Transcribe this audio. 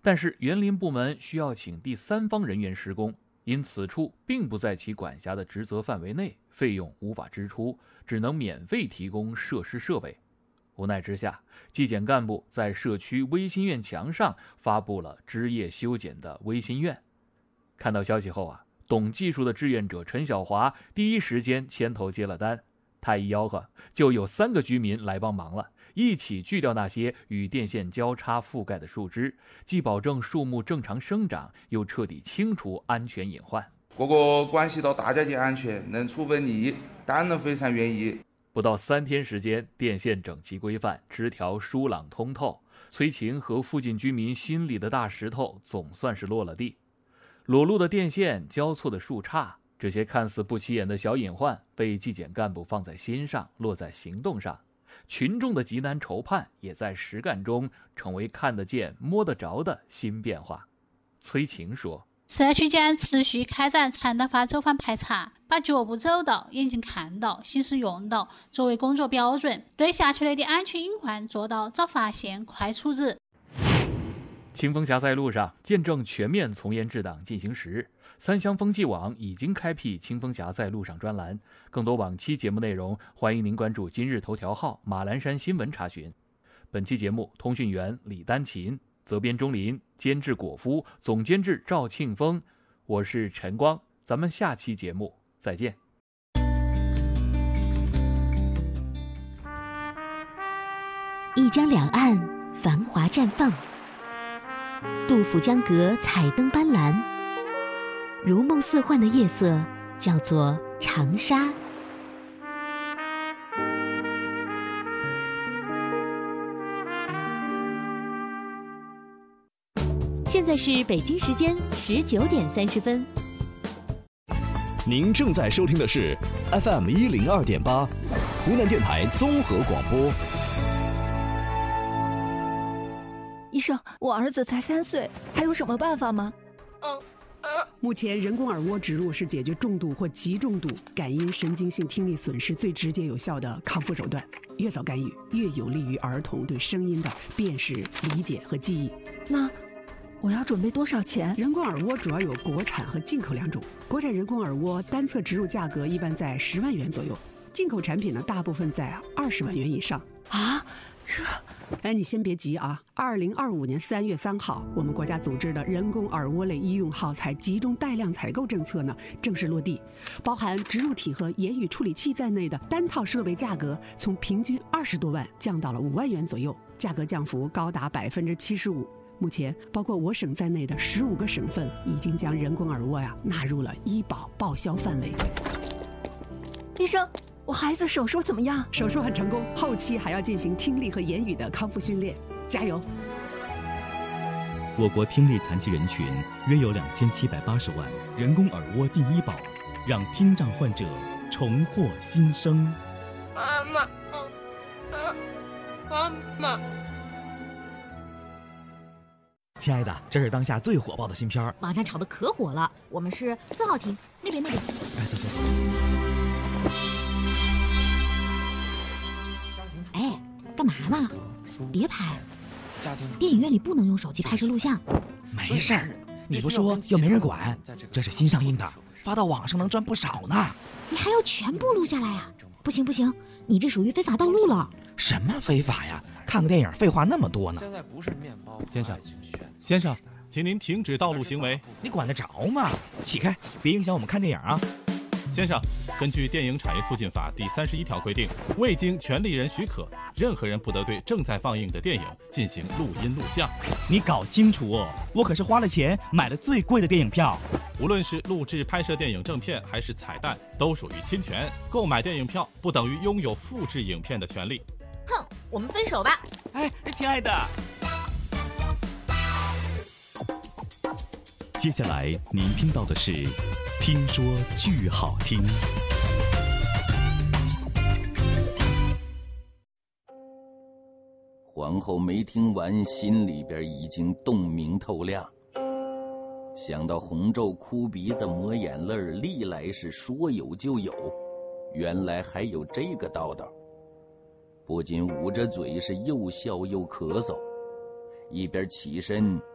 但是园林部门需要请第三方人员施工，因此处并不在其管辖的职责范围内，费用无法支出，只能免费提供设施设备。无奈之下，纪检干部在社区微心院墙上发布了枝叶修剪的微心愿。看到消息后懂技术的志愿者陈小华第一时间牵头接了单。他一吆喝，就有3个居民来帮忙了，一起锯掉那些与电线交叉覆盖的树枝，既保证树木正常生长，又彻底清除安全隐患。 这个关系到大家的安全，能出份力，当然非常愿意。 不到3天时间，电线整齐规范，枝条疏朗通透，崔晴和附近居民心里的大石头总算是落了地。裸露的电线，交错的树杈，这些看似不起眼的小隐患被纪检干部放在心上，落在行动上。群众的急难愁盼也在实干中成为看得见摸得着的新变化。崔晴说， 社区间持续开展常态化走访排查，把脚步走到、眼睛看到、心思用到作为工作标准，对辖区内的安全隐患做到早发现、快处置。 清风峡赛路上见证全面从严治党进行时，三湘风纪网已经开辟清风峡在路上专栏，更多往期节目内容欢迎您关注今日头条号马栏山新闻查询。本期节目通讯员李丹琴，责编钟林，监制果夫，总监制赵庆峰，我是陈光，咱们下期节目再见。 一江两岸繁华绽放，杜甫江阁彩灯斑斓，如梦似幻的夜色叫做长沙。现在是北京时间19点30分。 您正在收听的是 FM 102.8，湖南电台综合广播。 医生，我儿子才3岁，还有什么办法吗？ 目前人工耳蜗植入是解决重度或极重度感音神经性听力损失最直接有效的康复手段。越早干预，越有利于儿童对声音的辨识、理解和记忆。 那我要准备多少钱？ 人工耳蜗主要有国产和进口2种。国产人工耳蜗单侧植入价格一般在10万元左右，进口产品呢大部分在20万元以上。 啊，这…… 你先别急啊！2025年3月3号，我们国家组织的人工耳蜗类医用耗材集中带量采购政策呢正式落地，包含植入体和言语处理器在内的单套设备价格从平均20多万降到了5万元左右，价格降幅高达75%。目前，包括我省在内的15个省份已经将人工耳蜗纳入了医保报销范围。 医生，我孩子手术怎么样？ 手术很成功，后期还要进行听力和言语的康复训练，加油！ 我国听力残疾人群约有2780万，人工耳蜗进医保，让听障患者重获新生。 妈妈，妈妈。 亲爱的，这是当下最火爆的新片， 网上炒的可火了。我们是4号厅那边。哎， 走。 哎，干嘛呢？别拍！电影院里不能用手机拍摄录像。 没事儿，你不说又没人管。这是新上映的，发到网上能赚不少呢。 你还要全部录下来呀？不行，你这属于非法盗录了。 什么非法呀？看个电影废话那么多呢。 现在不是面包。 先生，请您停止盗录行为。 你管得着吗？起开，别影响我们看电影啊！ 先生，根据电影产业促进法第31条规定，未经权利人许可，任何人不得对正在放映的电影进行录音录像。 你搞清楚哦，我可是花了钱买了最贵的电影票。 无论是录制拍摄电影正片还是彩蛋，都属于侵权。购买电影票不等于拥有复制影片的权利。 哼，我们分手吧。 哎，亲爱的。 接下来您听到的是听说剧好听。 皇后没听完，心里边已经洞明透亮。想到洪昼哭鼻子抹眼泪，历来是说有就有，原来还有这个道道。不仅捂着嘴是又笑又咳嗽，一边起身